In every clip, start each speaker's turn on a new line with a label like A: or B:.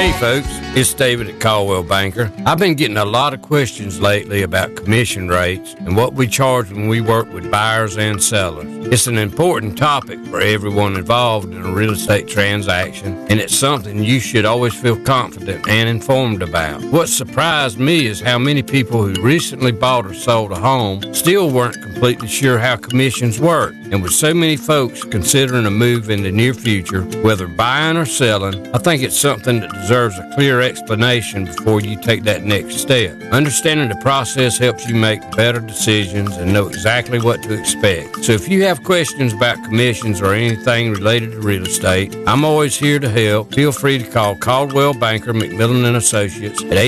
A: Hey folks, it's David at Caldwell Banker. I've been getting a lot of questions lately about commission rates and what we charge when we work with buyers and sellers. It's an important topic for everyone involved in a real estate transaction, and it's something you should always feel confident and informed about. What surprised me is how many people who recently bought or sold a home still weren't completely sure how commissions work. And with so many folks considering a move in the near future, whether buying or selling, I think it's something that deserves a clear explanation before you take that next step. Understanding the process helps you make better decisions and know exactly what to expect. So if you have questions about commissions or anything related to real estate, I'm always here to help. Feel free to call Caldwell Banker McMillan & Associates at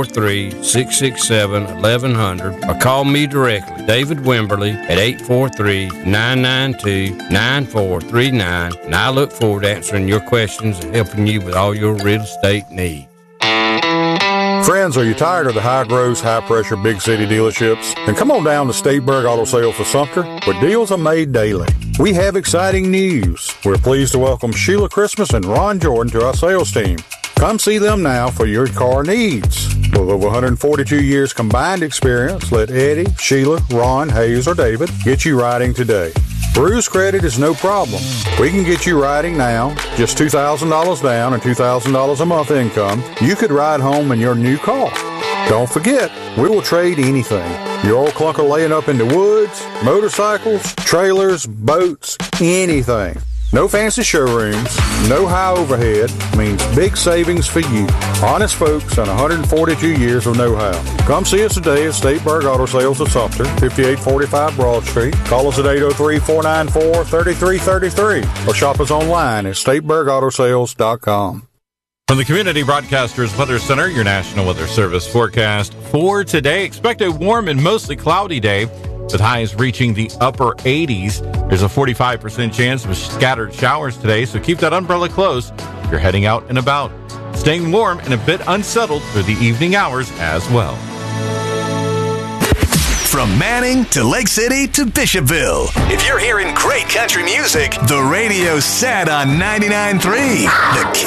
A: 843-667-1100 or call me directly, David Wimberly, at 843-992-9439, and I look forward to answering your questions and helping you with all your real estate needs.
B: Friends, are you tired of the high-gross, high-pressure, big-city dealerships? Then come on down to Stateburg Auto Sales for Sumter, where deals are made daily. We have exciting news. We're pleased to welcome Sheila Christmas and Ron Jordan to our sales team. Come see them now for your car needs. With over 142 years combined experience, let Eddie, Sheila, Ron, Hayes, or David get you riding today. Bruce credit is no problem. We can get you riding now, just $2,000 down and $2,000 a month income. You could ride home in your new car. Don't forget, we will trade anything. Your old clunker laying up in the woods, motorcycles, trailers, boats, anything. No fancy showrooms, no high overhead means big savings for you. Honest folks and 142 years of know-how. Come see us today at Stateburg Auto Sales of Sumter, 5845 Broad Street. Call us at 803-494-3333 or shop us online at StateburgAutoSales.com.
C: From the Community Broadcasters Weather Center, your National Weather Service forecast for today. Expect a warm and mostly cloudy day, with highs reaching the upper 80s. There's a 45% chance of scattered showers today, so keep that umbrella close if you're heading out and about. Staying warm and a bit unsettled through the evening hours as well.
D: From Manning to Lake City to Bishopville, if you're hearing great country music, the radio's set on 99.3. The